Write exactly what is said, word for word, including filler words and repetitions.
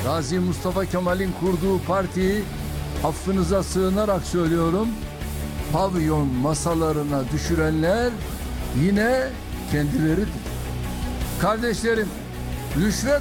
Gazi Mustafa Kemal'in kurduğu partiyi affınıza sığınarak söylüyorum, pavyon masalarına düşürenler yine kendileridir. Kardeşlerim, rüşvet